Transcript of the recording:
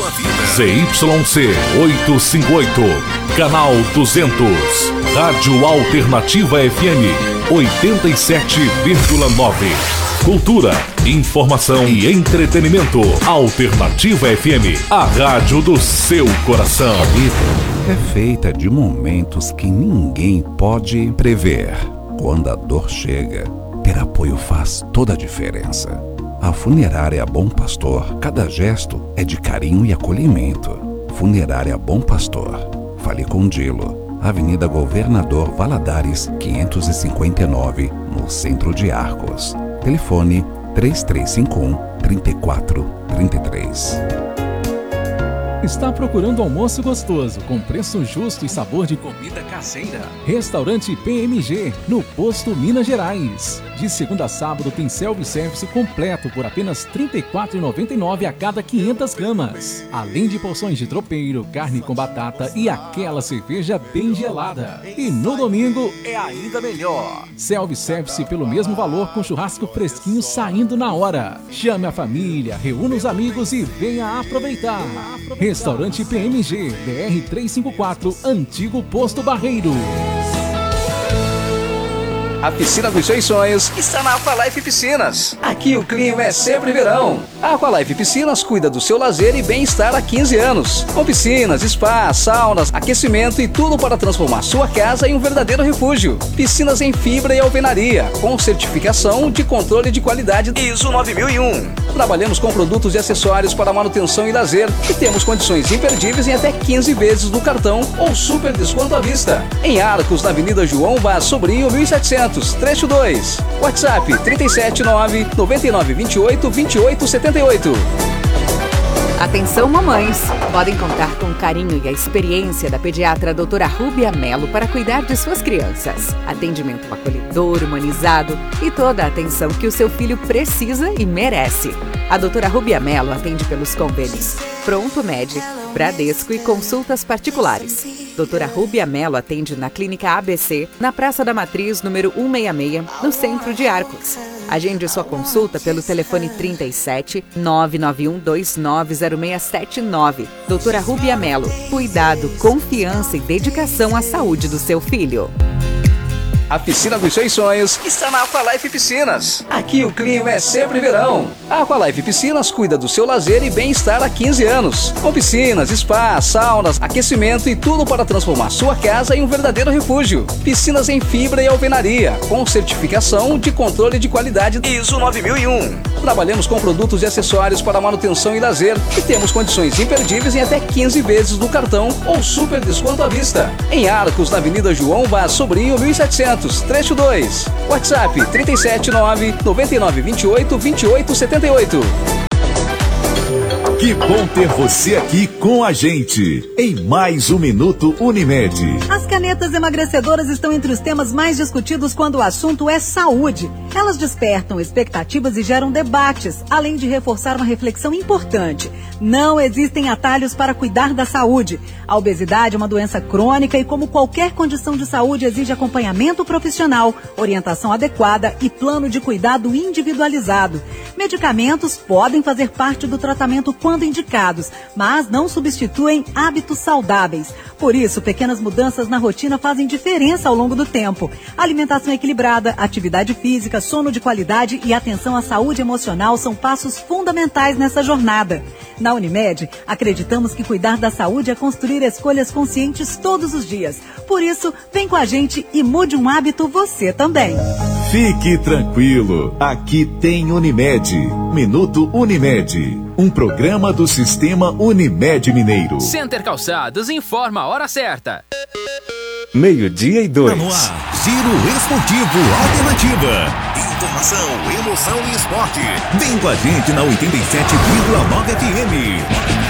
ZYC 858, canal 200, Rádio Alternativa FM 87,9. Cultura, informação e entretenimento. Alternativa FM, a rádio do seu coração. A vida é feita de momentos que ninguém pode prever. Quando a dor chega, ter apoio faz toda a diferença. A Funerária Bom Pastor, cada gesto é de carinho e acolhimento. Funerária Bom Pastor. Fale com Dilo. Avenida Governador Valadares, 559, no centro de Arcos. Telefone 3351-3433. Está procurando almoço gostoso, com preço justo e sabor de comida caseira? Restaurante PMG, no Posto Minas Gerais. De segunda a sábado tem self-service completo por apenas R$ 34,99 a cada 500 gramas. Além de porções de tropeiro, carne com batata e aquela cerveja bem gelada. E no domingo é ainda melhor. Self-service pelo mesmo valor, com churrasco fresquinho saindo na hora. Chame a família, reúna os amigos e venha aproveitar. Restaurante PMG, BR 354, Antigo Posto Barreiro. A piscina dos seus sonhos está na Aqualife Piscinas. Aqui o clima é sempre verão. A Aqualife Piscinas cuida do seu lazer e bem-estar há 15 anos. Com piscinas, spa, saunas, aquecimento e tudo para transformar sua casa em um verdadeiro refúgio. Piscinas em fibra e alvenaria, com certificação de controle de qualidade ISO 9001. Trabalhamos com produtos e acessórios para manutenção e lazer e temos condições imperdíveis em até 15 vezes no cartão ou super desconto à vista. Em Arcos, na Avenida João Vaz Sobrinho, 1700. Trecho 2. WhatsApp 379-9928-2878. Atenção, mamães! Podem contar com o carinho e a experiência da pediatra doutora Rúbia Melo para cuidar de suas crianças. Atendimento acolhedor, humanizado e toda a atenção que o seu filho precisa e merece. A doutora Rúbia Melo atende pelos convênios Pronto Med, Bradesco e consultas particulares. Doutora Rúbia Melo atende na Clínica ABC, na Praça da Matriz, número 166, no centro de Arcos. Agende sua consulta pelo telefone 37 991 290679. Doutora Rúbia Melo, cuidado, confiança e dedicação à saúde do seu filho. A piscina dos seus sonhos está na Aqualife Piscinas. Aqui o clima é sempre verão. A Aqualife Piscinas cuida do seu lazer e bem-estar há 15 anos. Com piscinas, spa, saunas, aquecimento e tudo para transformar sua casa em um verdadeiro refúgio. Piscinas em fibra e alvenaria, com certificação de controle de qualidade ISO 9001. Trabalhamos com produtos e acessórios para manutenção e lazer e temos condições imperdíveis em até 15 vezes no cartão ou super desconto à vista. Em Arcos, na Avenida João Vaz Sobrinho, 1700. Trecho 2. WhatsApp 379-9928-2878. Que bom ter você aqui com a gente em mais um Minuto Unimed. As canetas emagrecedoras estão entre os temas mais discutidos quando o assunto é saúde. Elas despertam expectativas e geram debates, além de reforçar uma reflexão importante. Não existem atalhos para cuidar da saúde. A obesidade é uma doença crônica e, como qualquer condição de saúde, exige acompanhamento profissional, orientação adequada e plano de cuidado individualizado. Medicamentos podem fazer parte do tratamento quando indicados, mas não substituem hábitos saudáveis. Por isso, pequenas mudanças na rotina fazem diferença ao longo do tempo. Alimentação equilibrada, atividade física, sono de qualidade e atenção à saúde emocional são passos fundamentais nessa jornada. Na Unimed, acreditamos que cuidar da saúde é construir escolhas conscientes todos os dias. Por isso, vem com a gente e mude um hábito você também. Fique tranquilo, aqui tem Unimed. Minuto Unimed, um programa do Sistema Unimed Mineiro. Center Calçados informa a hora certa. 12:02. No ar, Giro Esportivo Alternativa. Informação, emoção e esporte. Vem com a gente na 87,9 FM.